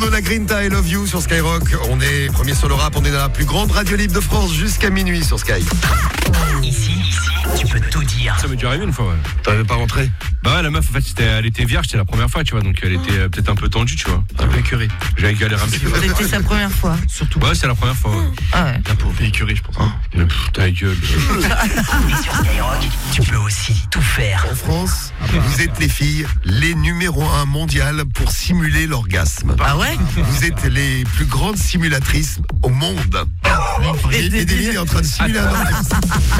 Mona Grinta, I Love You sur Skyrock. On est premier sur le rap, on est dans la plus grande radio libre de France jusqu'à minuit sur Sky. Ici, tu peux tout dire. Ça m'est déjà arrivé une fois, ouais. T'arrivais pas à rentrer? Bah ouais, la meuf, en fait, elle était vierge, c'était la première fois, tu vois, donc elle était peut-être un peu tendue, tu vois. Un peu écœuré. J'avais galéré un petit peu. C'était sa première fois. Surtout. Ouais, c'est la première fois, ouais. Ah ouais. La pauvre écœuré, je pense. Mais ta gueule. Et sur Skyrock, tu peux aussi tout faire. En France, vous êtes les filles les numéro 1 mondiales pour simuler l'orgasme. Ah ouais? Vous êtes les plus grandes simulatrices au monde. Et Delia est en train de simuler un orgasme.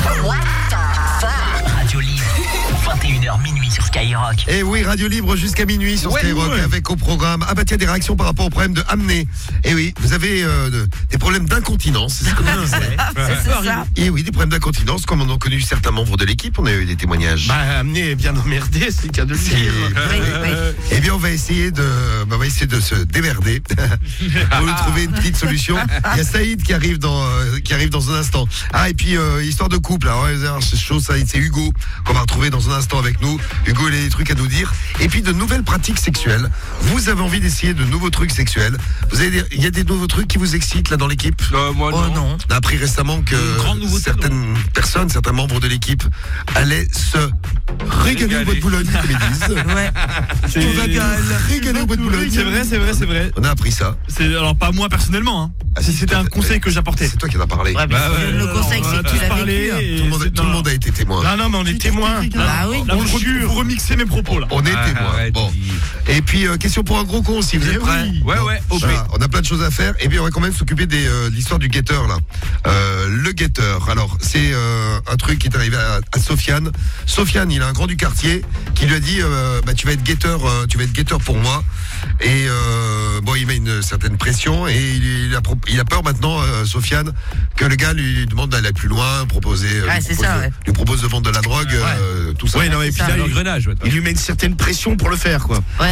Radio Libre, 21h minuit sur Skyrock. Et oui, Radio Libre jusqu'à minuit sur Skyrock avec au programme. Ah bah tiens, des réactions par rapport au problème de amné. Et oui, vous avez des problèmes d'incontinence, c'est ce que vous disiez. C'est ça. Et oui, des problèmes d'incontinence, comme on a connu certains membres de l'équipe, on a eu des témoignages. Bah, amener est bien emmerdé, c'est le cas de le dire. Oui. Eh bien, on va essayer de se démerder pour trouver une petite solution. Il y a Saïd qui arrive dans un instant. Ah, et puis histoire de couple. Alors, c'est chaud, Saïd, c'est Hugo qu'on va retrouver dans un instant avec nous. Hugo, il a des trucs à nous dire. Et puis de nouvelles pratiques sexuelles. Vous avez envie d'essayer de nouveaux trucs sexuels. Il y a des nouveaux trucs qui vous excitent là dans l'équipe? Moi, Oh non. On a appris récemment que certaines personnes, certains membres de l'équipe allaient se régaler au bois de Boulogne, comme ils disent. Ouais. On va régaler au bois de Boulogne. C'est vrai. On a appris ça. Alors pas moi personnellement, hein. Ah, si, C'était un conseil que j'apportais. C'est toi qui en as parlé. Ouais, mais le conseil, c'est que tu l'as vécu. Tout le monde a été témoin. Non, mais on est témoins. Bah oui. Là, vous remixez mes propos là. On est témoin. arrête, Bon. dis. Et puis, question pour un gros con, si vous êtes prêts. Ouais, Bon, OP. voilà, on a plein de choses à faire. Et puis, on va quand même s'occuper de l'histoire du guetteur, là. Le guetteur. Alors, c'est un truc qui est arrivé à Sofiane. Sofiane, il a un grand du quartier qui lui a dit tu vas être guetteur pour moi. Et il met une certaine pression et il a peur maintenant, Sofiane, que le gars lui demande d'aller plus loin, lui propose de vendre de la drogue, tout ça. Ouais, non, et puis là, L'engrenage, ouais. il lui met une certaine pression pour le faire, quoi. Ouais,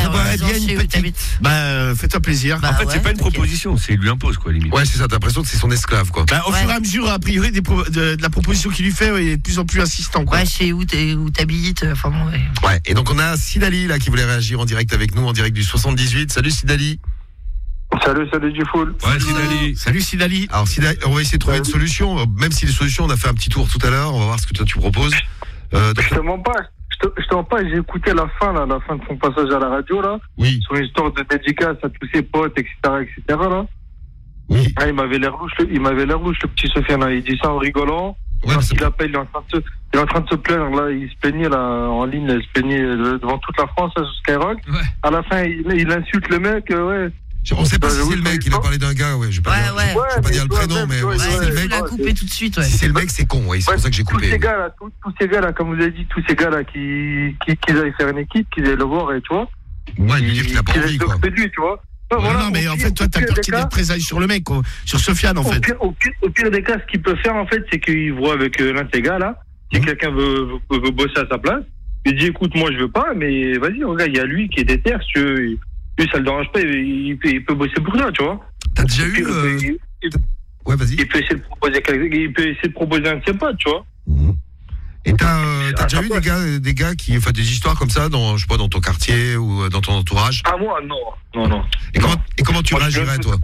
Fais-toi plaisir. Bah, En fait, ouais, c'est pas une ok. proposition, c'est il lui impose, quoi, limite. Ouais, c'est ça, t'as l'impression que c'est son esclave, quoi. Au fur et à mesure, a priori, de la proposition qu'il lui fait, il est de plus en plus insistant, quoi. Ouais, je sais où t'habites. Enfin bon, ouais. Ouais, et donc on a Sidali là qui voulait réagir en direct avec nous, en direct du 78. Salut Sidali. Salut Dufoul. Ouais, Sidali. Salut Sidali. Alors Sidali, on va essayer de trouver une solution, même si les solutions, on a fait un petit tour tout à l'heure, on va voir ce que toi tu proposes. Je te mens pas, j'ai écouté la fin de son passage à la radio, là. Oui. Son histoire de dédicace à tous ses potes, etc., là. Oui. Ah, il m'avait l'air louche, le petit Sofiane, là. Il dit ça en rigolant. Ouais, Quand mais il appelle, il est en train de se plaindre, là. Il se plaignait, là, en ligne, il se plaignait devant toute la France, là, sur Skyrock. Ouais. À la fin, il insulte le mec, ouais. On sait pas si c'est oui, le mec, il a parlé d'un gars, ouais, je vais pas dire, Ouais. je vais pas dire le prénom, mais Ouais, si Ouais, c'est le tu mec, l'as coupé tout de suite, ouais. si c'est le mec, c'est con, ouais, c'est pour ça que j'ai Tous coupé. ces gars-là, comme vous avez dit, tous ces gars-là qui aillent faire une équipe, qui aillent le voir, et tu vois. Ouais, lui dire qu'il a pas envie, quoi. De lui, tu vois. Non, mais en fait, toi, t'as peur qu'il y ait des représailles sur le mec, quoi. Sur Sofiane, en fait. Au pire des cas, ce qu'il peut faire, en fait, c'est qu'il voit avec l'un de ces gars, là, si quelqu'un veut bosser à sa place, il dit, écoute, moi, je veux pas, mais vas-y, regarde, il y a lui qui est déter, si tu veux, lui, ça le dérange pas, il peut bosser pour toi, tu vois. T'as déjà eu... Ouais, vas-y. Il peut essayer de proposer un de ses potes, tu vois. Et t'as déjà eu des gars qui, enfin, des histoires comme ça dans, je sais pas, dans ton quartier ou dans ton entourage? Ah, moi, non. Et comment tu réagirais, toi?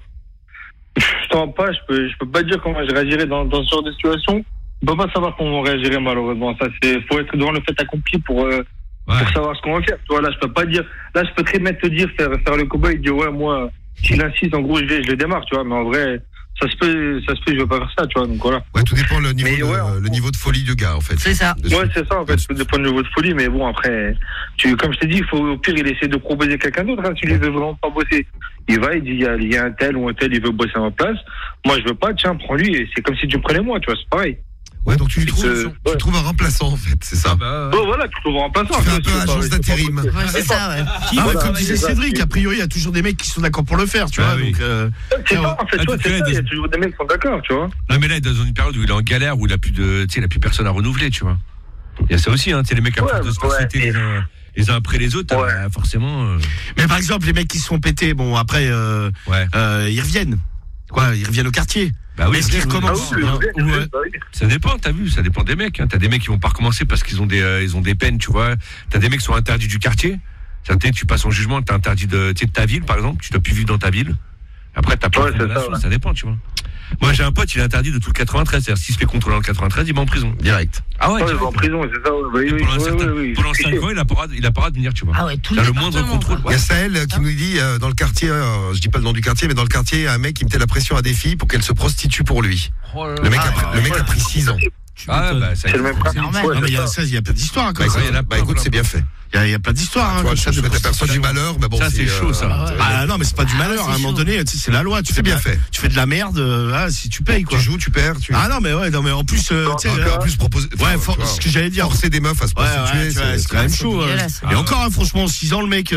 Je t'en pas, je peux pas dire comment je réagirais dans ce genre de situation. On peut pas savoir comment on réagirait, malheureusement. Ça, faut être devant le fait accompli pour savoir ce qu'on va faire. Tu vois, là, je peux pas dire, là, je peux très bien te dire, faire le cow-boy et dire, ouais, moi, s'il insiste, en gros, je le démarre, tu vois, mais en vrai, ça se peut, je veux pas faire ça, tu vois, donc voilà. Ouais, tout dépend le niveau de folie du gars, en fait. C'est ça. Ouais, c'est ça, en fait, tout dépend du niveau de folie, mais bon, après, comme je t'ai dit, au pire, il essaie de proposer quelqu'un d'autre, hein, s'il veut vraiment pas bosser. Il va, il dit, il y a un tel ou un tel, il veut bosser à ma place. Moi, je veux pas, tiens, prends-lui, et c'est comme si tu me prenais moi, tu vois, c'est pareil. Ouais, donc tu trouves un remplaçant, en fait, c'est ça. Bon, voilà, tu trouves un remplaçant. Tu fais un peu agence d'intérim. Ouais, c'est ça, ouais. Comme disait Cédric, a priori, il y a toujours des mecs qui sont d'accord pour le faire, tu vois. oui. Donc, C'est ça, en fait, tu vois, c'est ça, il y a toujours des mecs qui sont d'accord, tu vois. Non, mais là, il est dans une période où il est en galère, où il a plus personne à renouveler, tu vois. Il y a ça aussi, hein, tu sais, les mecs à force de se faire citer les uns après les autres, forcément. Mais par exemple, les mecs qui se font péter, bon, après, ils reviennent. Ils reviennent au quartier. Bah oui, est-ce qu'ils recommencent? Ça dépend, t'as vu, ça dépend des mecs. Hein. T'as des mecs qui vont pas recommencer parce qu'ils ont des peines, tu vois. T'as des mecs qui sont interdits du quartier. C'est-à-dire que tu passes en jugement, t'es interdit de ta ville, par exemple, tu dois plus vivre dans ta ville. Après, t'as pas de condamnation, ça dépend, tu vois. Moi, j'ai un pote, il est interdit de tout le 93. C'est-à-dire, s'il se fait contrôler dans le 93, il va en prison. Direct. Ah ouais, il va en prison, c'est ça. Pendant 5 ans, il a pas le droit de venir, tu vois. Ah ouais, tout le moindre contrôle. Il y a Sahel qui nous dit, dans le quartier, je dis pas le nom du quartier, mais dans le quartier, il y a un mec qui mettait la pression à des filles pour qu'elles se prostituent pour lui. Le mec a pris 6 ans. Ah, bah, ça c'est le même principe. Non, mais il y a plein d'histoires, quoi. Écoute, c'est bien fait. Il y a plein d'histoires, hein. Tu t'aperçois du malheur, mais bon. Ça, c'est chaud, ça. Ah non, mais c'est pas du malheur. À un moment donné, tu sais, c'est la loi. Tu fais bien fait. Tu fais de la merde, si tu payes, quoi. Tu joues, tu perds. Ah non, mais en plus, tu sais. En plus, proposer. Ouais, ce que j'allais dire. Forcer des meufs à se prostituer, c'est quand même chaud. Et encore, franchement, 6 ans, le mec,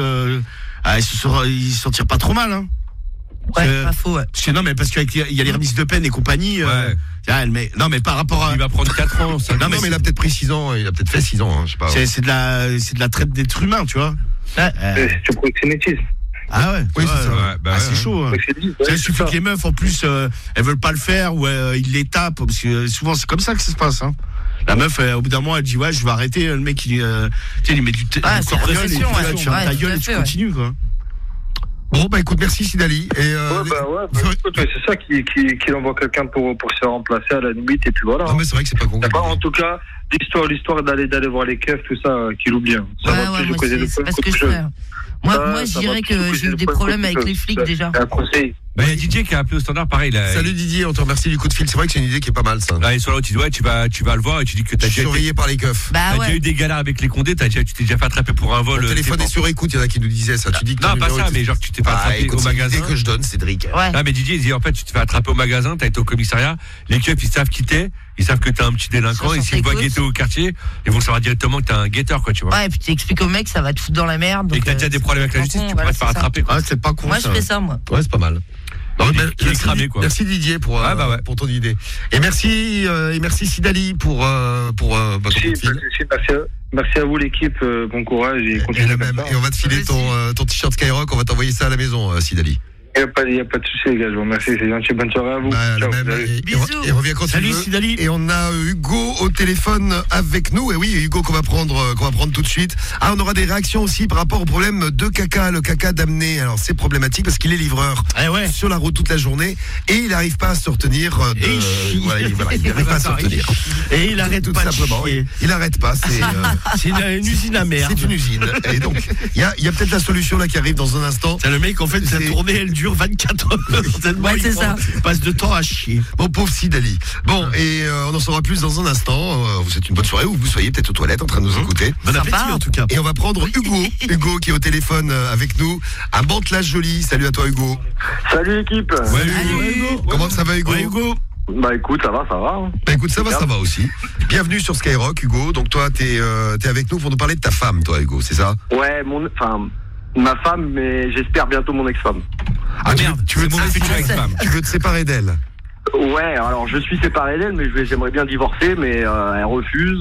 il s'en tire pas trop mal, hein. Ouais, pas faux, ouais. Parce que non, mais parce qu'il y a les remises de peine et compagnie. Non, mais par rapport à. Il va prendre 4 ans. Non, mais il a peut-être pris 6 ans. Il a peut-être fait 6 ans. Je sais pas. C'est de la traite d'êtres humains, tu vois. C'est du proxénétisme. Ah ouais. Oui, c'est ça. C'est chaud. Il suffit que les meufs, en plus, elles veulent pas le faire ou ils les tapent. Parce que souvent, c'est comme ça que ça se passe. Hein. La meuf, au bout d'un moment, elle dit ouais, je vais arrêter. Le mec, il met du cordial et tu fermes ta gueule et tu continues, quoi. Bon, bah écoute, merci Sidali. C'est ça qu'il envoie quelqu'un pour se remplacer à la limite, et puis voilà. Non, mais c'est vrai que c'est pas compliqué. En tout cas, l'histoire d'aller voir les keufs, tout ça, qu'il oublie. Ça va plus causer de c'est parce que je fais. Moi, je dirais que j'ai eu des problèmes avec les flics déjà. C'est un conseil. Bah, il y a Didier qui a appelé au standard, pareil. Salut Didier, on te remercie du coup de fil. C'est vrai que c'est une idée qui est pas mal, ça. Là, et sur là, tu dis, ouais, tu vas le voir et tu dis que t'as déjà surveillé par les keufs. T'as déjà eu des galères avec les condés, tu t'es déjà fait attraper pour un vol. Le téléphone est sur écoute, il y en a qui nous disaient ça. Tu dis que non, pas ça, mais genre tu t'es fait attraper au magasin. C'est l'idée que je donne, Cédric. Non, mais Didier, il dit, en fait, tu t'es fait attraper au magasin, t'as été au commissariat, les keufs, ils savent qui t'es, ils savent que t'es un petit délinquant, et s'ils voient guetter au quartier, ils vont savoir directement que t'es un guetteur, quoi, tu vois. Ouais, et puis tu expliques au mec, ça va te foutre dans la merde. Et que t'as déjà des problèmes avec la justice, tu pourrais te faire attraper. Ah, c'est pas con. Moi, je fais ça, moi. Ouais, c'est pas mal. Merci Didier pour ton idée. Et merci Sidali pour ton coup de fil. Merci à vous l'équipe, bon courage et continuez comme ça. Et on va te filer ton t-shirt Skyrock, on va t'envoyer ça à la maison, Sidali. Il n'y a pas de souci, les gars, je vous remercie, c'est gentil, bonne soirée à vous. Bisous. Et reviens quand tu veux. Sidali. Et on a Hugo au téléphone avec nous. Et oui, Hugo qu'on va prendre tout de suite. Ah, on aura des réactions aussi par rapport au problème de caca, le caca d'amener. Alors c'est problématique parce qu'il est livreur sur la route toute la journée et il n'arrive pas à se retenir. Il n'arrive pas à se retenir. Et il arrête tout pas simplement. Il n'arrête pas. C'est une usine à merde. C'est une usine. Et donc il y a peut-être la solution là qui arrive dans un instant. C'est le mec en fait sa tournée elle dure 24 heures. C'est ça. Il passe de temps à chier. Bon, pauvre Sidali. Bon, et on en saura plus dans un instant. Vous êtes une bonne soirée ou vous soyez peut-être aux toilettes en train de nous écouter. Bon appétit en tout cas. Et on va prendre Hugo qui est au téléphone avec nous. À Mantes-la-Jolie. Salut à toi Hugo. Salut l'équipe. Salut Hugo. Comment ça va Hugo? Bah écoute, ça va. Bah écoute, ça va aussi. Bienvenue sur Skyrock Hugo. Donc toi, t'es avec nous pour nous parler de ta femme, toi Hugo, c'est ça? Ouais, ma femme, mais j'espère bientôt mon ex-femme. Ah merde, tu veux te séparer d'elle? Ouais, alors je suis séparé d'elle, mais j'aimerais bien divorcer, mais elle refuse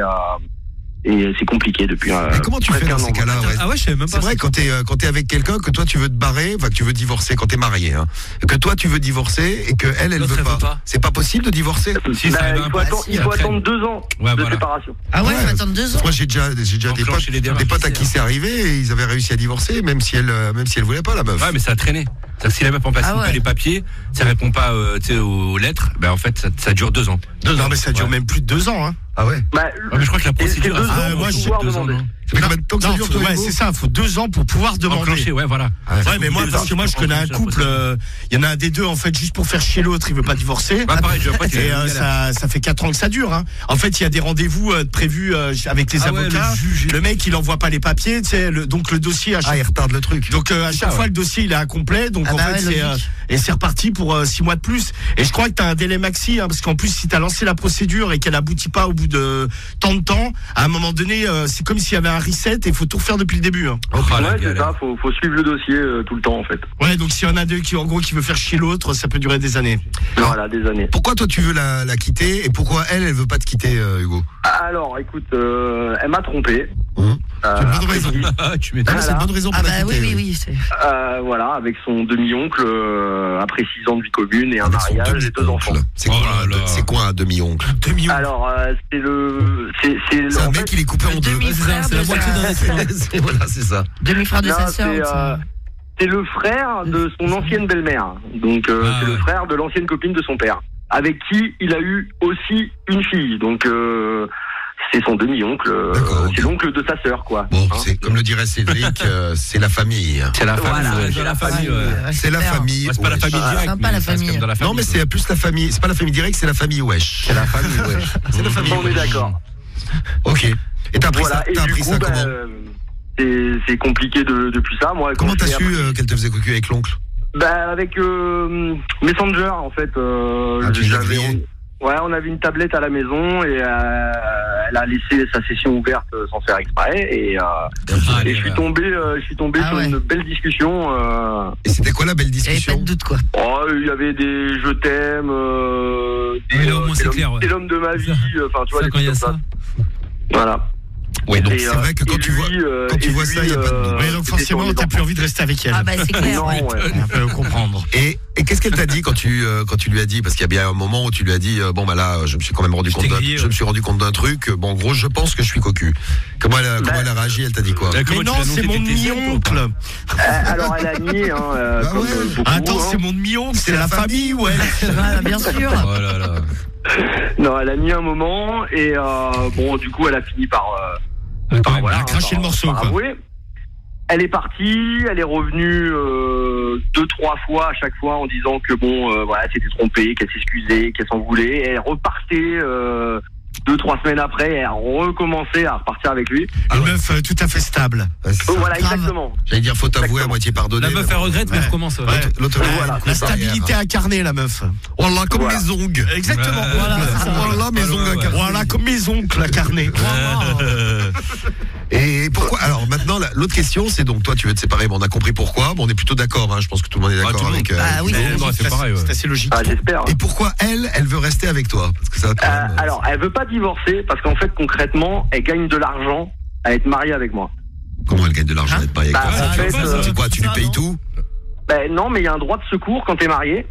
et c'est compliqué depuis mais comment tu fais dans ces cas-là? Ah ouais, je sais même pas. C'est vrai quand t'es avec quelqu'un que toi tu veux te barrer, enfin que tu veux divorcer quand t'es marié, hein, que toi tu veux divorcer et que elle veut pas. C'est pas possible de divorcer? Si, il faut attendre 2 ans de séparation. Ah ouais, il faut attendre 2 ans. Moi j'ai déjà des potes à qui c'est arrivé et ils avaient réussi à divorcer même si elle voulait pas la meuf. Ouais, mais ça a traîné. C'est-à-dire, si la meuf en passe pas les papiers, ça répond pas aux lettres, ben en fait ça dure 2 ans. Non mais ça dure même plus de 2 ans, hein. Ah ouais. Mais je crois que la procédure. Moi je sais 2 ans. Ça fait combien de temps que ça dure? Ouais, c'est ça, il faut 2 ans pour pouvoir demander. Enclencher, ouais, voilà. Ouais, mais moi, parce que moi, je connais un couple, il y en a un des deux, en fait, juste pour faire chier l'autre, il veut pas divorcer. Pareil, et ça fait 4 ans que ça dure, hein. En fait, il y a des rendez-vous prévus avec les avocats. Le mec, il envoie pas les papiers, tu sais, donc le dossier il retarde le truc. Donc à chaque fois, le dossier, il est incomplet, donc en fait, c'est reparti pour 6 mois de plus. Et je crois que t'as un délai maxi, hein, parce qu'en plus, si t'as lancé la procédure et qu'elle aboutit pas au bout de tant de temps, à un moment donné, c'est comme s'il y avait un reset et il faut tout refaire depuis le début, hein. Ouais, c'est ça, faut suivre le dossier tout le temps, en fait. Ouais, donc s'il y en a deux qui veut faire chier l'autre, ça peut durer des années. Voilà, des années. Pourquoi toi tu veux la quitter et pourquoi elle veut pas te quitter, Hugo? Alors, écoute, elle m'a trompé. C'est une bonne raison. Tu m'étonnes. C'est une bonne raison pour la quitter. Oui. Voilà, avec son demi-oncle, après 6 ans de vie commune et un mariage et 2 enfants. C'est quoi un demi-oncle? Alors, c'est un mec qui est coupé en deux. C'est la moitié d'un être. Voilà, c'est ça. Demi-frère de sa sœur. C'est le frère de son ancienne belle-mère. Donc, c'est le frère de l'ancienne copine de son père, avec qui il a eu aussi une fille. Donc, c'est son demi-oncle. C'est l'oncle de sa sœur, quoi. Bon, c'est comme le dirait Cédric, c'est la famille. C'est la famille. Voilà, C'est la famille. C'est la famille. C'est pas la famille directe. Sympa, la famille. Non, mais c'est plus la famille. C'est pas la famille directe, c'est la famille wesh. C'est la famille, wesh. C'est la famille. On est d'accord. Ok. Et t'as appris ça, comment? C'est compliqué depuis ça. Moi, comment t'as su qu'elle te faisait cocu avec l'oncle? Avec Messenger, en fait. On avait une tablette à la maison et elle a laissé sa session ouverte sans faire exprès et je suis tombé sur une belle discussion. Et c'était quoi la belle discussion? Pas de doute, quoi. Il y avait des je t'aime, c'est l'homme de ma vie, enfin tu vois, des trucs comme ça. Voilà. Ouais, donc c'est vrai que quand tu vois ça, il n'y a pas de doute. Ouais, donc forcément, t'as plus envie de rester avec elle. Ah bah c'est clair. On peut comprendre. Et qu'est-ce qu'elle t'a dit quand tu lui as dit, parce qu'il y a bien un moment où tu lui as dit bon bah là je me suis quand même rendu compte d'un truc. Bon, en gros, je pense que je suis cocu. Comment elle a réagi? Elle t'a dit quoi? Mais non, c'est mon demi-oncle. Alors elle a nié Attends, c'est mon demi-oncle, c'est la famille, ouais. Bien sûr. Oh là là. Non, elle a nié un moment et bon, du coup, elle a fini par cracher le morceau, quoi. Avouer. Elle est partie, elle est revenue 2-3 fois à chaque fois en disant que bon, voilà, elle s'était trompée, qu'elle s'excusait, qu'elle s'en voulait. Et elle repartait 2-3 semaines après, elle a recommencé à repartir avec lui. Une meuf tout à fait stable. Voilà, exactement. J'allais dire, faut t'avouer à moitié pardonner. La meuf, elle regrette, mais elle recommence. La stabilité incarnée, la meuf. Voilà, comme mes ongles. Exactement. Voilà, mes ongles incarnés. Voilà, comme mes oncles incarnés. Et pourquoi? Alors maintenant, l'autre question, c'est donc toi, tu veux te séparer. Bon, on a compris pourquoi. Bon, on est plutôt d'accord. Je pense que tout le monde est d'accord avec. Oui, c'est pareil. C'est assez logique. J'espère. Et pourquoi elle veut rester avec toi? Parce que ça. Alors, elle veut pas divorcer parce qu'en fait, concrètement, elle gagne de l'argent à être mariée avec moi. Comment elle gagne de l'argent à être mariée avec toi? C'est quoi? Tu lui payes tout? Non, mais il y a un droit de secours quand t'es marié.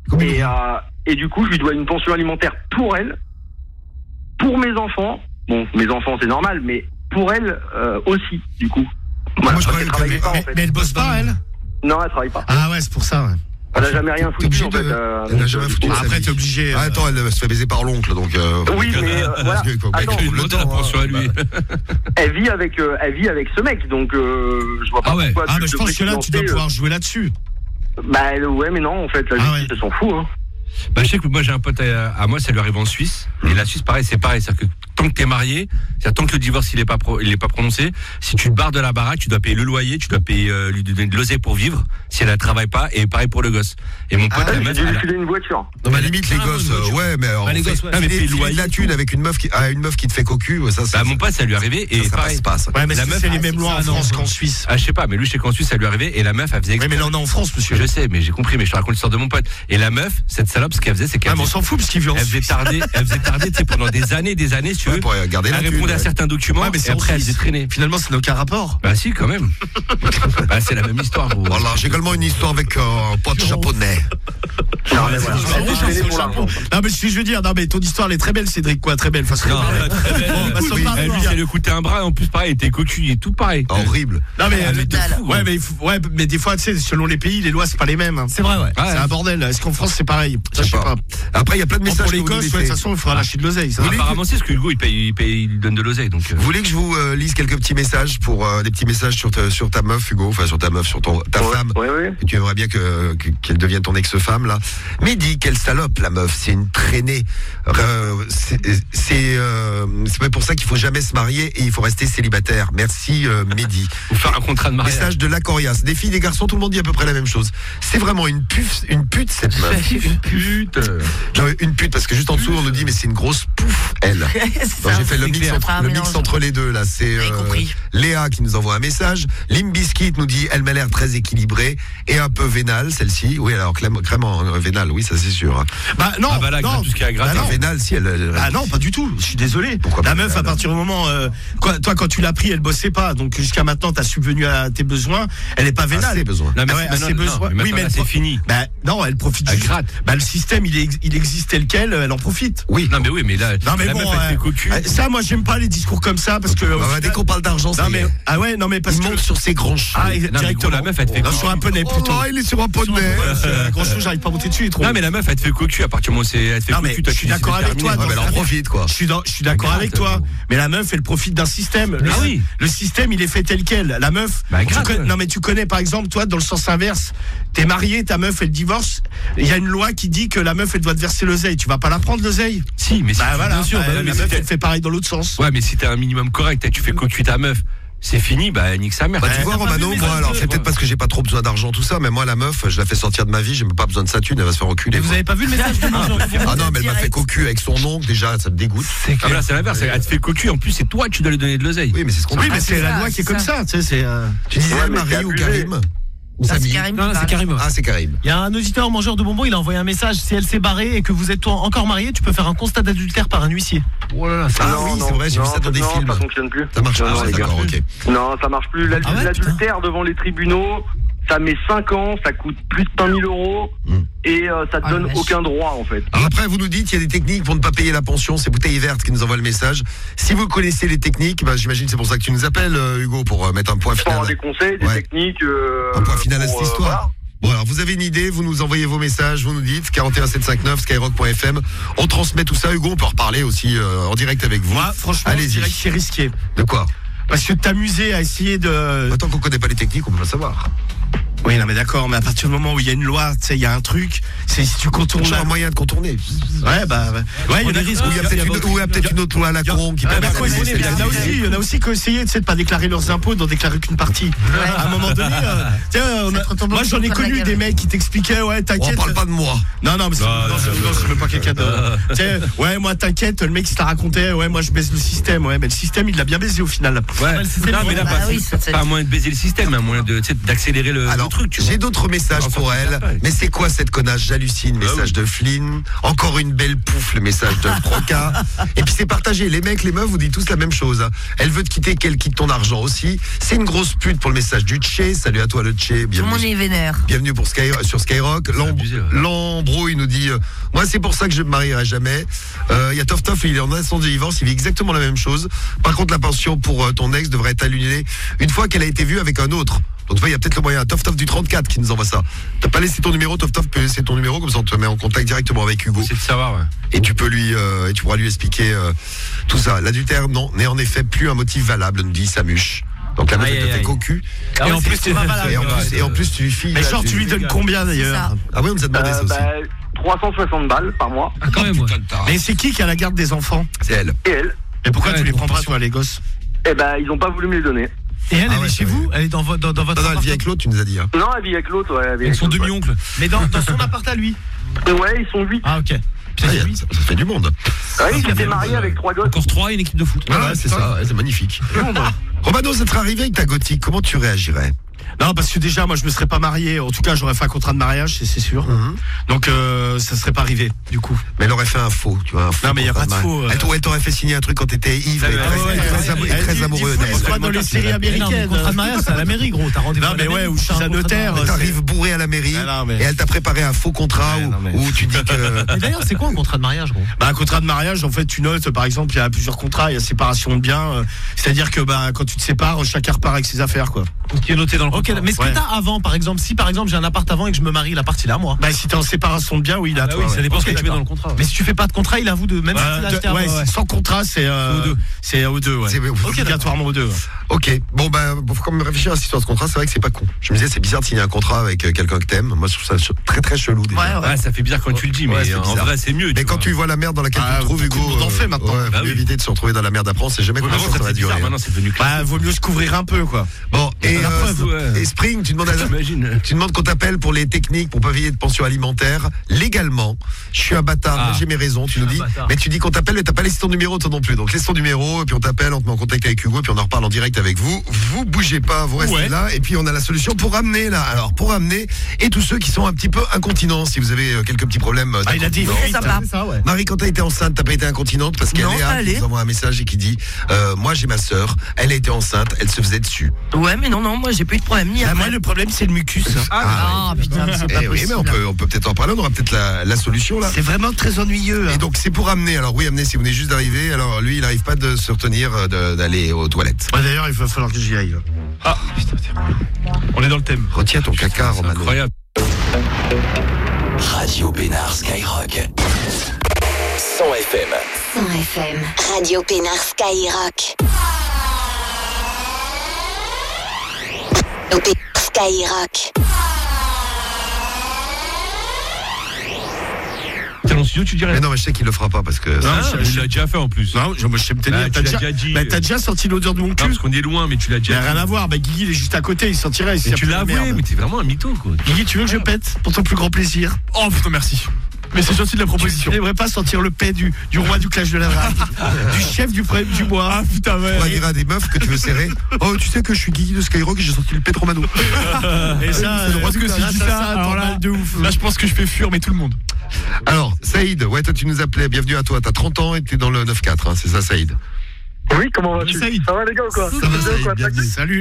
Et du coup, je lui dois une pension alimentaire pour elle, pour mes enfants. Bon, mes enfants, c'est normal, mais pour elle aussi, du coup. Voilà, moi, je croyais qu'elle travaille pas, mais elle bosse pas, elle? Non, elle travaille pas. Ah ouais, c'est pour ça, ouais. Elle n'a jamais rien foutu, en fait. Elle n'a jamais foutu. Après, t'es obligé. Attends, elle se fait baiser par l'oncle, donc. Oui, mais voilà. Attends, le temps, pension à lui. Elle vit avec ce mec, donc je vois pas pourquoi. Ah, mais je pense que là, tu dois pouvoir jouer là-dessus. Bah ouais, mais non, en fait, la justice, elle s'en fout, hein. Bah, je sais que moi j'ai un pote à moi, ça lui arrive en Suisse. Et la Suisse, pareil, c'est pareil. C'est-à-dire que tant que t'es marié, c'est-à-dire tant que le divorce il est pas prononcé, si tu te barres de la baraque, tu dois payer le loyer, tu dois payer lui donner de l'oseille pour vivre. Si elle ne travaille pas, et pareil pour le gosse. Et mon pote, la meuf, j'ai lui filer une voiture. Non, mais limite les gosses, ouais, mais alors, les gosses, mais payer la thune avec une meuf qui te fait cocu, ça. Bah mon pote, ça lui est arrivé et pareil. Ouais, mais la meuf, c'est les mêmes lois en France qu'en Suisse. Ah, je sais pas, mais lui, je sais qu'en Suisse, ça lui est arrivé et la meuf, elle faisait. Oui, mais là, on est en France, monsieur. Je sais, mais j'ai compris, mais je te raconte l'histoire de mon pote. Et la meuf, cette salope, ce qu'elle faisait, c'est qu'elle. On s'en fout parce qu'il vit en Suisse. Elle faisait tarder, tu sais, pendant des années, si tu veux. Pour garder la thune. Elle répondait à certains documents, mais et après, elle faisait traîner. Finalement, ça n'a aucun rapport. Bah, si, quand même. Bah, c'est la même histoire, gros. Voilà, j'ai également une histoire avec un pote japonais. Non, mais voilà. Non, mais ce que je veux dire, non, mais ton histoire, elle est très belle, Cédric, quoi, très belle. Façon. Lui, elle lui coûtait un bras, en plus, pareil, elle était cocu et tout pareil. Horrible. Non, mais ouais, mais des fois, tu sais, selon les pays, les lois, c'est pas les mêmes. C'est vrai, ouais. C'est un bordel. Est-ce qu'en France, c'est pareil? Je sais pas. Après, il y a plein de messages pour les gosses, de toute façon, il faudra lâcher de l'oseille. Apparemment, c'est ce que Hugo, il donne de l'oseille. Vous voulez que je vous lise quelques petits messages des petits messages sur ta meuf, Hugo, enfin sur ta meuf, sur ta femme. Ouais. Et tu aimerais bien qu'elle devienne ton ex-femme là. Mehdi, quelle salope la meuf, c'est une traînée. C'est pour ça qu'il faut jamais se marier et il faut rester célibataire. Merci Mehdi. Ou faire un contrat de mariage. Message de la Corias. Des filles, des garçons, tout le monde dit à peu près la même chose. C'est vraiment une pute cette meuf. Une pute. Genre, une pute parce que juste en dessous on nous dit mais c'est une grosse pouffe elle. J'ai fait le mix entre les deux là. C'est Léa qui nous envoie un message. Limp Bizkit nous dit elle m'a l'air très équilibrée et un peu vénale celle-ci. Oui alors clairement vénale. vénale, oui, ça c'est sûr. Bah non, Ah bah là, non. tout ce qui est à gratter. La vénale, si elle. Ah non, pas du tout. Je suis désolé. Pourquoi la pas meuf, à partir du moment, toi, quand tu l'as pris, elle bossait pas. Donc jusqu'à maintenant, t'as subvenu à tes besoins. Elle est pas vénale. Assez besoin. Non, mais Ouais, maintenant, assez besoin. non, Oui, mais c'est fini. Bah non, elle profite Elle juste. gratte. Bah le système, il existe tel quel. Elle en profite. Oui. Non, mais oui, mais là, Non mais la bon, meuf, elle fait cocu. ça, moi, j'aime pas les discours comme ça parce que. Dès qu'on parle d'argent, ça Non y mais est. ah ouais, non mais parce Il que. monte sur ses grands cheveux. Ah, Non, mais directement. gros, la meuf, elle te fait Non, cocu. sur un poney Oh plutôt. non, il est sur un pot de mer. Grand chose, j'arrive pas à monter dessus, il est trop. Non, mais la meuf, elle te fait cocu à partir du moment où elle te fait Non, mais cocu. Toi, je suis tu dis, d'accord c'est avec terminé. toi, Ouais, mais elle en profite, quoi. Je suis d'accord avec toi, mais la meuf, elle profite d'un système. Ah oui. Le système, il est fait tel quel. La meuf, Bah, grave. non mais tu connais par exemple, toi, dans le sens inverse, t'es marié, ta meuf, elle divorce. Il y a une loi qui dit que la meuf, elle doit te verser l'oseille. Tu vas pas la prendre l'oseille. Si, mais si, Bah voilà, bien sûr. bah, bah, la mais meuf, si elle fait pareil dans l'autre sens. Ouais, mais si t'es un minimum correct et que tu fais cocu ta meuf, c'est fini, bah nique sa mère. Bah, tu vois, Romano, moi, alors, c'est peut-être parce que j'ai pas trop besoin d'argent, tout ça, mais moi, la meuf, je la fais sortir de ma vie, j'ai même pas besoin de sa thune, elle va se faire reculer. Et vous avez pas vu le message de Ah non, mais elle m'a fait cocu avec son oncle, déjà, ça me dégoûte. Ah, mais là, c'est l'inverse. Elle te fait cocu. En plus, c'est toi, tu dois lui donner de l'oseille. Oui, mais c'est ce qu'on Oui, dit. mais c'est c'est la ça, loi qui est c'est comme ça. ça. Tu sais, c'est. Tu disais Ouais, mais Marie c'est ou abusé. Karim ou Ah, c'est Samy? Karim qui Non, c'est parle. Karim. Ah, c'est Karim. Il y a un auditeur mangeur de bonbons, il a envoyé un message. Si elle s'est barrée et que vous êtes toi encore marié, tu peux faire un constat d'adultère par un huissier. Oh là là, Ah oui, c'est vrai, j'ai vu ça dans des films. Ça fonctionne plus. Ça marche Non, pas, non, ouais, les gars. d'accord, ok. Non, ça marche plus. Ah ouais, L'adultère devant les tribunaux, ça met 5 ans, ça coûte plus de 100 000 euros et ça te Ah, donne la vache. aucun droit en fait. Alors après, vous nous dites qu'il y a des techniques pour ne pas payer la pension. C'est Bouteille Verte qui nous envoie le message. Si vous connaissez les techniques, bah, j'imagine que c'est pour ça que tu nous appelles, Hugo, pour mettre un point Pour avoir final. des conseils, des Ouais. techniques. Un point final à cette pour, histoire. voilà. Bon, alors vous avez une idée, vous nous envoyez vos messages, vous nous dites 41759 skyrock.fm. On transmet tout ça. Hugo, on peut reparler aussi en direct avec vous. Moi, franchement, je allez-y. dirais que c'est risqué. De quoi? Parce que t'amuser à essayer de. Tant qu'on connaît pas les techniques, on peut pas savoir. Oui, non, mais d'accord, mais à partir du moment où il y a une loi, tu sais, il y a un truc, c'est si tu contournes. On a un moyen de contourner. Ouais, bah. Ouais, il y en a risques. Ou il y a peut-être une autre loi à la con qui permet Il y en a aussi qui ont essayé de pas déclarer leurs impôts, d'en déclarer qu'une partie. À un moment donné, moi j'en ai connu des mecs qui t'expliquaient, ouais, On t'inquiète. parle pas de moi. Non, mais c'est même pas quelqu'un de. Tu sais, ouais, moi t'inquiète, le mec il t'a raconté, ouais, moi je baise le système, ouais, mais le système il l'a bien baisé au final. Ouais, non, mais là, Bah oui, ça, pas un moyen de baiser le système, mais un moyen de, tu sais, d'accélérer le Alors, truc. Tu vois. j'ai d'autres messages Alors, pour ça elle. fait pas. Mais c'est quoi cette connasse? J'hallucine. Message de Flynn. Encore une belle pouffe, le message de Proca. Et puis c'est partagé. Les mecs, les meufs, vous dites tous la même chose. Hein. Elle veut te quitter, qu'elle quitte ton argent aussi. C'est une grosse pute pour le message du Tché. Salut à toi, le Tché. Tout le monde est vénère. Bienvenue pour sur Skyrock. abusé, ouais. L'embrouille nous dit moi c'est pour ça que je me marierai jamais. Il y a Tof Tof, il est en instance de divorce, il vit exactement la même chose. Par contre la pension pour ton ex devrait être annulée une fois qu'elle a été vue avec un autre. Donc tu vois, il y a peut-être le moyen. Tof Tof du 34 qui nous envoie ça. T'as pas laissé ton numéro, Tof Tof peut laisser ton numéro, comme ça on te met en contact directement avec Hugo. C'est de savoir, ouais. Et tu peux et tu pourras lui expliquer tout ça. L'adultère, non, n'est en effet plus un motif valable, nous dit Samuche. Donc la meuf elle te fait cocu. Et en plus, c'est pas valable. Et en plus tu lui files. Mais genre, tu lui donnes combien d'ailleurs? Ah oui, on nous a demandé ça aussi. 360 balles par mois. Ah, quand même, ouais. Mais c'est qui a la garde des enfants? C'est elle. Et elle, Et pourquoi Ouais, tu les pour prends pas, pension. toi, les gosses? eh ben, ils ont pas voulu me les donner. Et elle, Ah elle ouais, est chez ça vous? Elle est dans votre Non, elle vit appartement? avec l'autre, tu nous as dit. Hein. Non, elle vit avec l'autre, ouais. Elle vit Avec son l'autre, demi-oncle. Mais dans son appart à lui? Ouais, ils sont 8. Ah, ok. Ça fait du monde. Ouais, ils étaient mariés avec 3 gosses. Encore 3 et une équipe de foot. Voilà, c'est ça, ouais, c'est magnifique. Romano, ça te serait arrivé avec ta gothique, comment tu réagirais? Non, parce que déjà, moi, je me serais pas marié. En tout cas, j'aurais fait un contrat de mariage, c'est sûr. Donc, ça serait pas arrivé, du coup. Mais elle aurait fait un faux, tu vois. Un faux Non, mais y a contrat pas de faux, mariage. Elle t'aurait fait signer un truc quand t'étais ivre et très amoureux. Je crois dans les séries Non, mais américaines. contrat de mariage, c'est à la mairie, gros. T'as rendez-vous Non, à la mais ouais, mairie, où je suis un notaire. T'arrives bourré à la mairie Ah, non, mais- et elle t'a préparé un faux contrat Ouais, non, mais- où tu dis que... Mais d'ailleurs, c'est quoi un contrat de mariage, gros? Bah, un contrat de mariage, en fait, tu notes, par exemple, il y a plusieurs contrats, il y a séparation de biens. C'est-à-dire que, bah, quand tu te sépares, chacun repart avec ses affaires, quoi. Qui est noté dans le contrat. Ok, mais ce que Ouais. t'as avant, par exemple, si par exemple j'ai un appart avant et que je me marie, la partie là, moi. Bah, si t'es en séparation de biens, oui, là, Bah toi. oui, ça ouais. dépend ce que Ok, tu mets dans d'accord. le contrat. Mais si tu fais pas de contrat, il avoue de même si tu l'as acheté avant. Ouais, sans contrat, c'est aux deux, ouais. C'est Obligatoirement aux deux. Ouais. Ok, bon bah pour quand même réfléchir à cette histoire de contrat, c'est vrai que c'est pas con. Je me disais c'est bizarre de signer un contrat avec quelqu'un que t'aimes. Moi je trouve ça très très chelou déjà. Ouais, ça fait bizarre quand tu le dis, mais Ouais, c'est en bizarre. vrai, c'est mieux. Mais quand tu vois la merde dans laquelle tu te trouves, Hugo, beaucoup de monde en fait maintenant. ouais, Bah faut oui. éviter de se retrouver dans la merde après. On sait jamais Avant, comment ça ça va fait bizarre, durer. maintenant c'est devenu classe. Bah, vaut mieux se couvrir un peu, quoi. Bon, et La preuve. Et Spring, tu demandes qu'on t'appelle pour les techniques, pour pas payer de pension alimentaire, légalement. Je suis un bâtard, j'ai mes raisons, tu nous dis. Mais tu dis qu'on t'appelle, mais t'as pas laissé ton numéro, toi non plus. Donc laisse ton numéro, et puis on t'appelle, on te met en contact avec Hugo, et puis on en reparle en direct avec vous. Vous bougez pas, vous restez là, et puis on a la solution pour ramener là. Alors pour ramener, et tous ceux qui sont un petit peu incontinents, si vous avez quelques petits problèmes. Il a dit ça, ouais. Marie, quand t'as été enceinte, t'as pas été incontinente parce qu'elle qui nous envoie un message et qui dit moi j'ai ma sœur, elle a été enceinte, elle se faisait dessus. Ouais, mais non, moi j'ai pas eu de problème. Moi le problème c'est le mucus. Putain, c'est pas possible. Mais on peut peut-être en parler, on aura peut-être la solution là. C'est vraiment très ennuyeux. Et donc c'est pour amener. Alors oui, amener si vous venez juste d'arriver. Alors lui, il n'arrive pas de se retenir d'aller aux toilettes. Ouais, d'ailleurs, il va falloir que j'y aille. Putain, on est dans le thème. Retiens ton caca, Romano. Incroyable. Radio Pénard Skyrock. 100 FM. 100 FM. Radio Pénard Skyrock. Skyrock. T'es dans le studio, tu dirais. Mais non, mais je sais qu'il le fera pas parce que. Il l'a déjà fait en plus. Non, je sais me tenir. T'as déjà senti l'odeur de mon cul. Non, parce qu'on est loin, mais tu l'as déjà. Rien à voir. Guigui, il est juste à côté, il sentirait. Mais tu l'as avoué, mais t'es vraiment un mytho, quoi. Guigui, tu veux que je pète pour ton plus grand plaisir? Oh putain, merci. Mais c'est gentil de la proposition. Tu n'aimerais pas sentir le paix du roi du clash de la drague, du chef du bois. Ah putain, ouais. On va dire à des meufs que tu veux serrer. Oh, tu sais que je suis Guigui de Skyrock et j'ai sorti le pet Romano. Et ça, parce que si je dis ça, alors là, de ouf. Là, je pense que je fais fuir, mais tout le monde. Alors, Saïd, ouais, toi tu nous appelais, bienvenue à toi. T'as 30 ans et t'es dans le 9-4, hein, c'est ça, Saïd? Oui, comment vas-tu? Saïd. Ça va les gars ou quoi? Ça va, Saïd, bienvenue. Salut.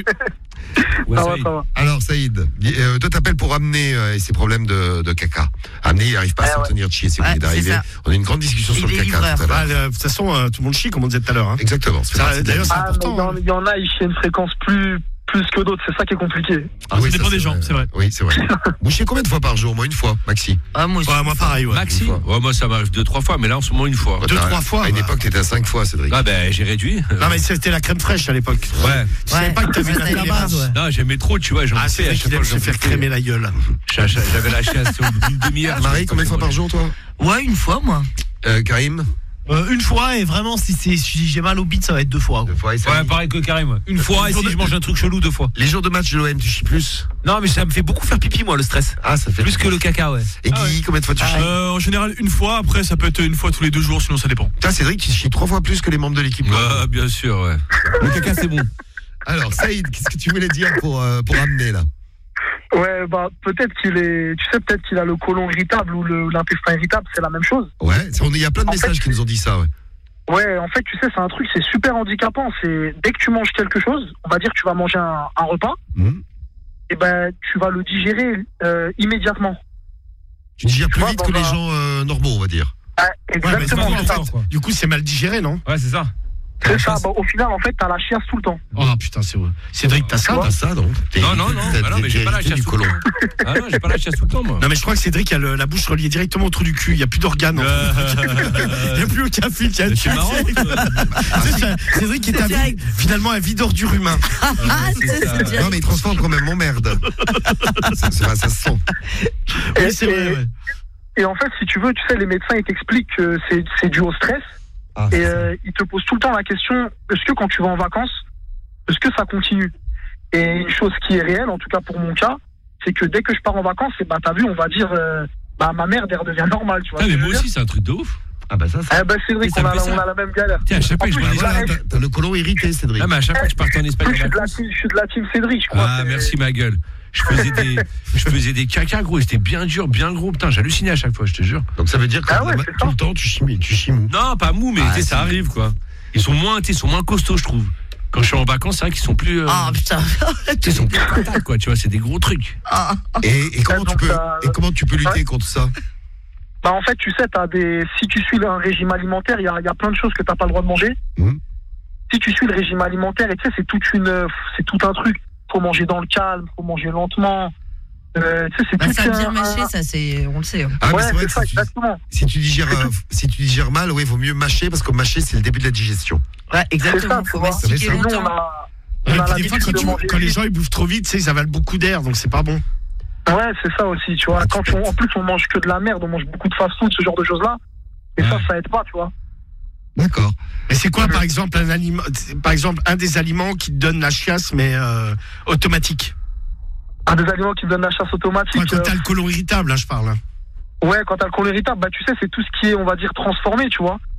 Ça va. Alors Saïd, toi t'appelles pour amener ces problèmes de caca. Amener, il n'arrive pas à s'en tenir de chier, c'est vous d'arriver. On a une grande discussion sur le caca tout à l'heure. De toute façon, tout le monde chie, comme on disait tout à l'heure. Exactement. D'ailleurs, c'est important. Il y en a, ils chient une fréquence plus que d'autres, c'est ça qui est compliqué. Ça dépend des gens, c'est vrai. Oui, c'est vrai. Vous chiez combien de fois par jour? Moi, une fois, Maxi. Moi aussi. Moi pareil, ouais. Maxi? Ouais, moi ça m'arrive 2-3 fois, mais là en ce moment une fois. 2-3 fois. À une époque, t'étais à 5 fois, Cédric. Ah ben j'ai réduit. Non, mais c'était la crème fraîche à l'époque. Ouais. Tu savais pas que t'avais la base, Non, j'aimais trop, tu vois. C'est vrai qu'il aime se faire crémer la gueule. J'avais lâché une demi-heure. Marie, combien de fois par jour, toi? Ouais, une fois, moi. Karim? Une fois, et vraiment, si j'ai mal au bite, ça va être 2 fois. 2 fois. Ouais, pareil que Karim. Une fois, et si je mange un truc chelou 2 fois. Les jours de match de l'OM, tu chies plus? Non, mais ça me fait beaucoup faire pipi, moi, le stress. Ah, ça fait plus que le caca, ouais. Et Guy, combien de fois tu chies? En général, une fois. Après, ça peut être une fois tous les 2 jours, sinon ça dépend. Putain, Cédric, tu chies 3 fois plus que les membres de l'équipe. Bien sûr, ouais. Le caca, c'est bon. Alors, Saïd, qu'est-ce que tu voulais dire pour amener là? Ouais, peut-être peut-être qu'il a le côlon irritable ou l'intestin irritable, c'est la même chose. Ouais, il y a plein de messages qui nous ont dit ça, ouais. Ouais, en fait, tu sais, c'est un truc, c'est super handicapant. C'est dès que tu manges quelque chose, on va dire que tu vas manger un repas, et tu vas le digérer immédiatement. Tu digères plus vite que les gens normaux, on va dire. Exactement. Du coup, c'est mal digéré, non? Ouais, c'est ça. C'est ça. Au final, en fait, t'as la chiasse tout le temps. Oh putain, c'est vrai. Cédric, t'as ça? T'as ça, non? Non, mais j'ai pas la chiasse tout le temps. Ah non, j'ai pas la chiasse tout le temps, moi. Non, mais je crois que Cédric a la bouche reliée directement au trou du cul. Il n'y a plus d'organes. Il n'y a plus aucun fil. C'est marrant. Cédric qui est finalement un vide d'ordure humain. Non, mais il transforme quand même mon merde. Ça se sent. Oui, c'est vrai, ouais. Et en fait, si tu veux, tu sais, les médecins, ils t'expliquent que c'est dû au stress. Ils te posent tout le temps la question, est-ce que quand tu vas en vacances, est-ce que ça continue? Et une chose qui est réelle, en tout cas pour mon cas, c'est que dès que je pars en vacances, t'as vu, on va dire, ma merde, elle redevient normale, tu vois. Ah, mais moi aussi, c'est un truc de ouf. Ah bah ça. C'est vrai qu'on a la même galère. Tiens, à chaque fois que t'as le côlon irrité, Cédric. Ah, mais à chaque fois que je partais en Espagne. Je suis de la team Cédric, je crois. Ah, merci ma gueule. Je faisais des caca, gros, et c'était bien dur, bien gros. Putain, j'hallucinais à chaque fois, je te jure. Donc ça veut dire que tout le temps tu chies mou. Non, pas mou, mais ça arrive, quoi. Ils sont moins costauds, je trouve. Quand je suis en vacances, c'est vrai qu'ils sont plus. Putain. Ils sont plus patates, quoi, tu vois, c'est des gros trucs. Et comment tu peux lutter contre ça? En fait, tu sais, si tu suis un régime alimentaire, il y a plein de choses que t'as pas le droit de manger. Si tu suis le régime alimentaire, et tu sais, c'est tout un truc. Faut manger dans le calme, faut manger lentement. Tu sais, c'est tout ça vient mâcher, ça, on le sait. Hein. Ah, ouais, mais c'est ça, exactement. Si tu digères mal, ouais, il vaut mieux mâcher parce que mâcher, c'est le début de la digestion. Ouais, exactement. Faut mastiquer longtemps. Des fois, quand les gens ils bouffent trop vite, tu sais, ils avalent beaucoup d'air, donc c'est pas bon. Ouais, c'est ça aussi, tu vois. En plus, on mange que de la merde, on mange beaucoup de fast-food, ce genre de choses-là. Et ça aide pas, tu vois. D'accord. Mais c'est quoi, par exemple, un des aliments qui te donne la chiasse, mais automatique? Des aliments qui me donnent la chasse automatique. Quand t'as le côlon irritable, là, je parle. Ouais, quand t'as le côlon irritable, tu sais, c'est tout ce qui est, on va dire, transformé, tu vois.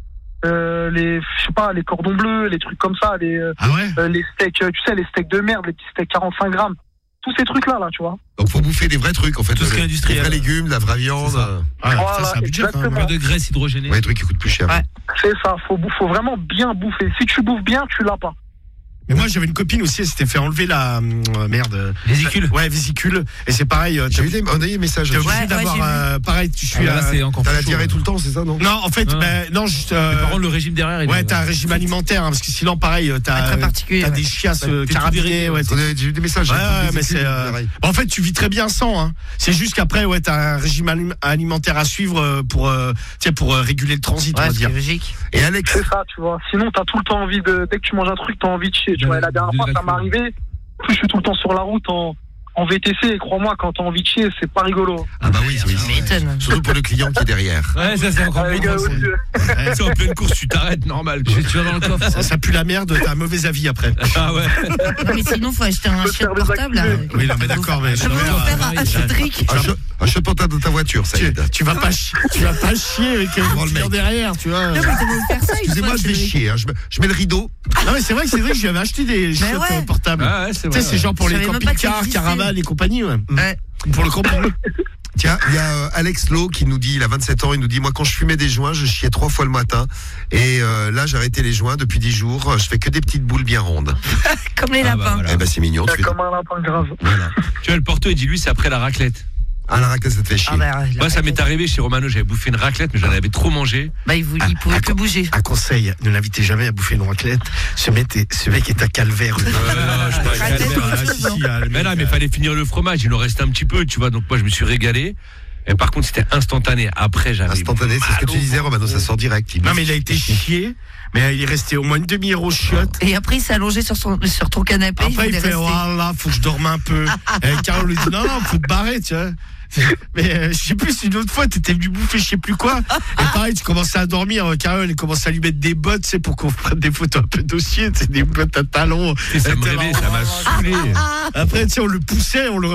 Je sais pas, les cordons bleus, les trucs comme ça, les steaks, tu sais, les steaks de merde, les petits steaks 45 grammes. Tous ces trucs-là, tu vois. Donc, faut bouffer des vrais trucs, en fait. Tout ce qui est industriel. Les vrais légumes, la vraie viande. Voilà, ça, c'est un budget, exactement. Pas de graisse hydrogénée. Ouais, des trucs qui coûtent plus cher. Ouais. C'est ça, faut vraiment bien bouffer. Si tu bouffes bien, tu l'as pas. Mais moi, j'avais une copine aussi, elle s'était fait enlever la Vésicule. Ouais, vésicule. Et c'est pareil. J'ai eu des messages. T'es obligé d'avoir, pareil, tu suis là, c'est encore T'as la chaud, diarrhée tout le temps, c'est ça, non? Non, en fait, non, juste. Par contre, le régime derrière. Ouais, t'as un régime alimentaire, parce que sinon, pareil, t'as des chiasses carabinés. Ouais, j'ai eu des messages. Ouais, mais c'est. En fait, tu vis très bien sans. Hein. C'est juste qu'après, t'as un régime alimentaire à suivre pour réguler le transit, on va dire. Logique. Et Alex, C'est ça, tu vois. Sinon, t'as tout le temps envie de. Dès que tu manges un truc, t'as envie de chier. Tu vois, et la dernière fois, ça m'est arrivé. Plus je suis tout le temps sur la route en VTC, et crois-moi, quand t'as envie de chier, c'est pas rigolo. ah bah oui, surtout pour le client qui est derrière. Ouais, ça c'est encore Les plus gars, drôle. C'est en pleine course, tu t'arrêtes, normal. Tu vas dans le coffre. Ça pue la merde, t'as un mauvais avis après. Ah ouais. Non, mais sinon, faut acheter un Peut chien faire portable. Là. Oui, non, mais d'accord, mais. Faut faire un Cédric. Un shot portable dans ta voiture, ça aide. Tu vas pas chier avec Devant le un mec. derrière, tu vois. Non, mais t'as voulu faire ça. Excusez-moi, je vais chier. Je mets le rideau. Non, mais c'est vrai que Cédric, je lui avais acheté des chiottes ouais. portables. Ah ouais, c'est Tu sais, vrai. c'est genre pour Je les savais même pas que ça camping-cars, existait. caravanes et compagnie, ouais. Ouais. Pour le camping. Tiens, il y a Alex Lowe qui nous dit, il a 27 ans, il nous dit, moi quand je fumais des joints, je chiais 3 fois le matin. Et là, j'ai arrêté les joints depuis 10 jours. Je fais que des petites boules bien rondes. Comme les Ah bah lapins. voilà. Eh ben c'est mignon. Tu fais... Comme un lapin grave. Voilà. Tu vois, le porto, il dit lui, c'est après la raclette. Ah, la raclette, ça te fait chier. Moi, ça m'est arrivé chez Romano, j'avais bouffé une raclette, mais j'en avais trop mangé. Bah, il pouvait plus bouger. Un conseil, ne l'invitez jamais à bouffer une raclette. Ce mec est à calvaire. Non, je parlais Raclette, calvaire. Mais là, mais fallait finir le fromage, il en restait un petit peu, tu vois. Donc moi, je me suis régalé. Et par contre, c'était instantané. Après, j'avais. Instantané, c'est ce que tu disais, Romano, ça sort direct. Non, mais il a été chié. Mais il est resté au moins une demi-heure au chiottes. Et après, il s'est allongé sur ton canapé. Après, il fait, voilà, faut que je dorme un peu. Et Carole lui dit, non, faut te barrer, tu vois. Mais je sais plus, une autre fois, t'étais venu bouffer je sais plus quoi. Et pareil, tu commençais à dormir. Carole, elle commençait à lui mettre des bottes, tu sais, pour qu'on prenne des photos un peu dossier, tu sais, des bottes à talons. Et ça me réveillait, ça m'a saoulé. Après, tu sais, on le poussait, on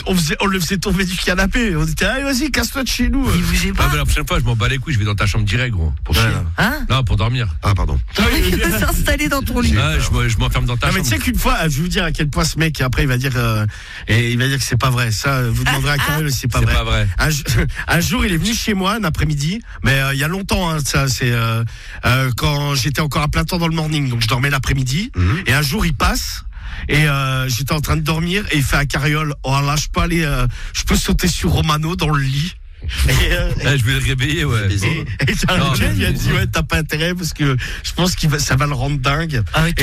le faisait tomber du canapé. On disait, allez, vas-y, casse-toi de chez nous. Il bougeait Ah, pas. mais la prochaine fois, je m'en bats les couilles, je vais dans ta chambre direct, gros. Pour chier. Hein? Non, pour dormir. Ah, pardon. Il va s'installer dans ton lit. Ah, je m'enferme dans ta Non, mais chambre. tu sais qu'une fois, je vais vous dire à quel point ce mec, après, il va dire que c'est pas vrai. Ça, vous demanderez à Carole, c'est pas C'est vrai. pas vrai. Un jour, il est venu chez moi un après-midi, mais il y a longtemps, hein, ça, c'est quand j'étais encore à plein temps dans le morning, donc je dormais l'après-midi. Et un jour, il passe. Et j'étais en train de dormir et il fait à Carriole, oh là, je peux sauter sur Romano dans le lit. Je vais le réveiller, ouais. Et Carriole lui a dit, ouais, t'as pas intérêt parce que je pense ça va le rendre dingue. Ah oui,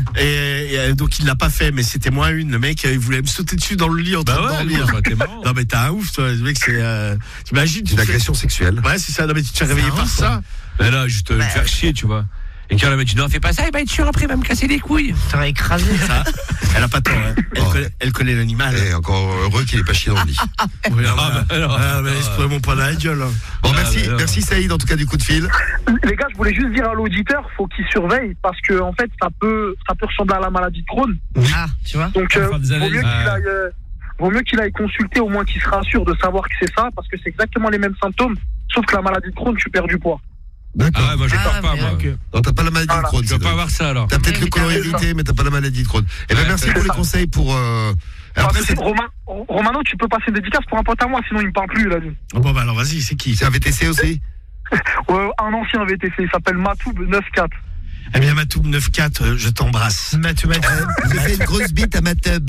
et donc il l'a pas fait, mais c'était moins une. Le mec, il voulait me sauter dessus dans le lit en train de dormir. T'es marrant. Non mais t'as un ouf, toi. Le mec, c'est, t'imagines, Une agression sexuelle. Ouais, c'est ça. Non mais tu te fais réveiller par ça. Mais là, juste me faire chier, tu vois. Et Carole m'a dit, non, fais pas ça, il va être sûr, après, il va me casser les couilles. T'aurais écrasé. Ça, elle a pas tort. Hein. Elle connaît l'animal. Et encore heureux qu'il ait pas chié dans le lit. Mais je pourrais mon poing dans la gueule. Hein. Bon, merci Saïd en tout cas du coup de fil. Les gars, je voulais juste dire à l'auditeur, faut qu'il surveille parce que en fait, ça peut ressembler à la maladie de Crohn. Ah, tu vois. Donc, vaut mieux qu'il aille consulter, au moins qu'il se rassure de savoir que c'est ça, parce que c'est exactement les mêmes symptômes, sauf que la maladie de Crohn, tu perds du poids. D'accord. Ah ouais, moi, je pars pas, moi. Non, t'as pas la maladie de Crohn. Tu vas pas avoir ça, alors. T'as peut-être le côlon irrité, mais t'as pas la maladie de Crohn. Eh ben, merci pour les conseils pour, après, Romano, tu peux passer une dédicace pour un pote à moi, sinon il me parle plus, il a dit. Bon, bah, alors, vas-y, c'est qui? C'est un VTC aussi? Un ancien VTC, il s'appelle Matoub 94. Eh bien, Matoub 94, je t'embrasse. Mathieu. Je fais une grosse bite à Matoub.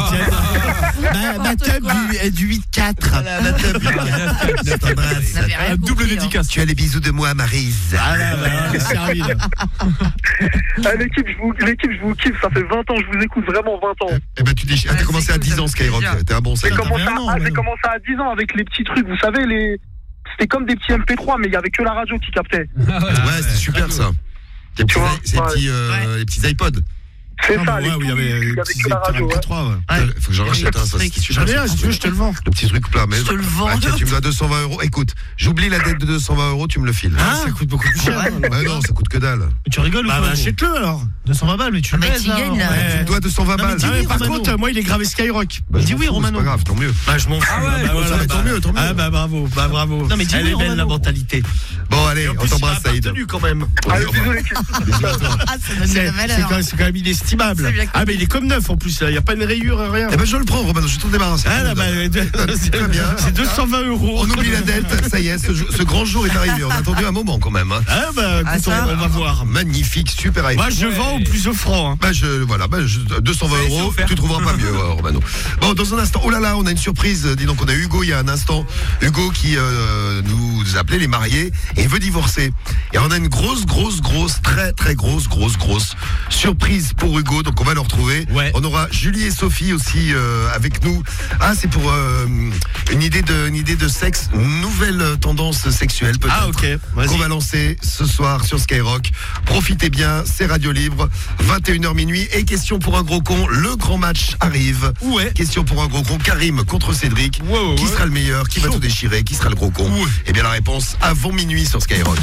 Matoub du 8-4. Matoub, je t'embrasse. Double dédicace. Tu as les bisous de moi, Maryse. Ah là, on est servi, là. L'équipe, je vous kiffe, ça fait 20 ans, je vous écoute vraiment 20 ans. Eh ben, tu dis, t'as commencé à 10 ans, Skyrock. T'es un bon J'ai Skyrock. commencé à 10 ans avec les petits trucs, vous savez, c'était comme des petits MP3, mais il y avait que la radio qui captait. Ouais, c'était super ça. Les petits iPods. C'est ça, ouais, il y avait que la radio. Faut que j'en rachète un, ça. J'en ai un, si tu veux, je te le vends. Le petit truc plat, mais. Je te le vends. Tiens, tu me dois 220 €. Écoute, j'oublie la dette de 220 €, tu me le files. Ça coûte beaucoup plus cher. Bah non, ça coûte que dalle. Mais tu rigoles ou quoi? Achète-le alors. 220 balles, mais tu le Mais baises, tu gagnes, là. Tu me dois 220 balles. Par Romano. contre, moi, il est gravé Skyrock. Bah, dis oui, Romano. C'est pas grave, tant mieux. Je m'en fous. tant mieux. Ah bah bravo. Non, mais dis Elle oui, est belle Romano. la mentalité. Bon, allez, on t'embrasse, Saïd. quand même. Désolé. Bisous à toi. Ah, ça donne de la valeur. C'est quand même inestimable. C'est bien Ah mais il est comme neuf en plus, il n'y a pas une rayure, rien. Eh ben, je le prends, Romano, je suis tout débarrassé. Très bien. C'est 220 €. On oublie la dette, ça y est, ce grand jour est arrivé. On a attendu un moment quand même. Hein. Ah bah écoute, ça, on va voir. Magnifique, super hype. Moi je vends au plus offrant. 220 €, tu trouveras pas mieux, Romano. Bon, dans un instant, oh là là, on a une surprise. Dis donc, on a Hugo il y a un instant. Hugo qui nous appelait les mariés et veut divorcer. Et on a une grosse, très grosse surprise pour Hugo. Donc on va le retrouver. Ouais. On aura Julie et Sophie aussi avec nous. Ah, c'est pour une idée de sexe, nouvelle tendance sexuelle peut-être. Ah ok, vas-y. Qu'on va lancer ce soir sur Skyrock. Profitez bien, c'est Radio Libre, 21h minuit. Et question pour un gros con, le grand match arrive. Ouais. Question pour un gros con, Karim contre Cédric. Qui sera le meilleur? Qui va tout déchirer? Qui sera le gros con? Eh bien la réponse avant minuit sur Skyrock.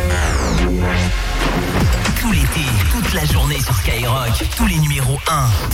Tout l'été, toute la journée sur Skyrock, tous les numéros 1,